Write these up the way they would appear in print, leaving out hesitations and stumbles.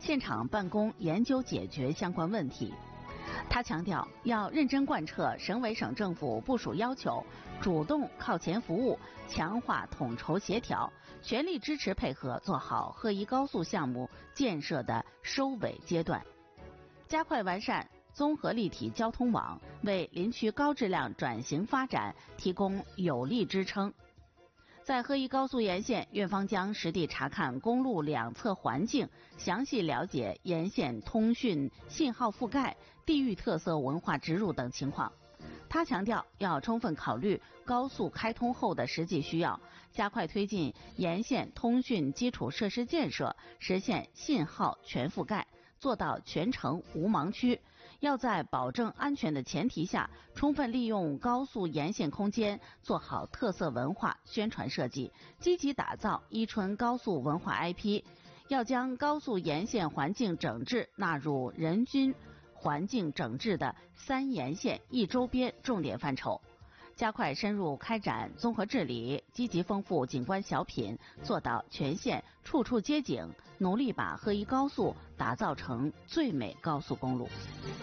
现场办公研究解决相关问题。他强调，要认真贯彻省委省政府部署要求，主动靠前服务，强化统筹协调，全力支持配合做好赫一高速项目建设的收尾阶段，加快完善综合立体交通网，为林区高质量转型发展提供有力支撑。在赫一高速沿线，院方将实地查看公路两侧环境，详细了解沿线通讯信号覆盖、地域特色文化植入等情况。他强调，要充分考虑高速开通后的实际需要，加快推进沿线通讯基础设施建设，实现信号全覆盖，做到全程无盲区。要在保证安全的前提下，充分利用高速沿线空间，做好特色文化宣传设计，积极打造伊春高速文化 IP。要将高速沿线环境整治纳入人均环境整治的3沿线1周边重点范畴，加快深入开展综合治理，积极丰富景观小品，做到全县处处皆景，努力把赫一高速打造成最美高速公路。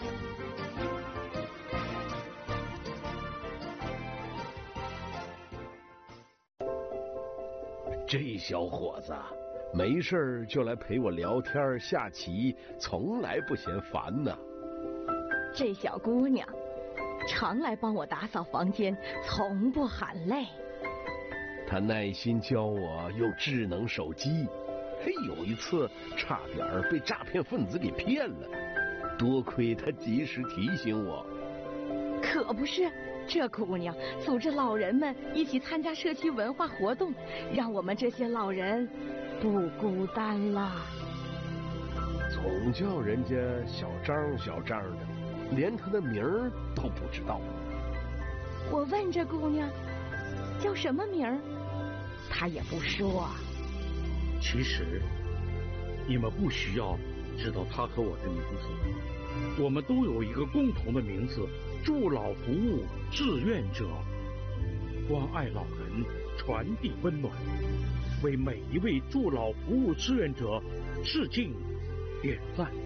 这小伙子没事就来陪我聊天下棋，从来不嫌烦呢。 这小姑娘常来帮我打扫房间，从不喊累。 她耐心教我用智能手机，有一次差点被诈骗分子给骗了，多亏她及时提醒我。 可不是，这姑娘组织老人们一起参加社区文化活动，让我们这些老人不孤单啦。 总叫人家小张小张的，连他的名儿都不知道。 我问这姑娘叫什么名儿，她也不说。 其实你们不需要知道她和我的名字，我们都有一个共同的名字：助老服务志愿者，关爱老人，传递温暖，为每一位助老服务志愿者致敬点赞。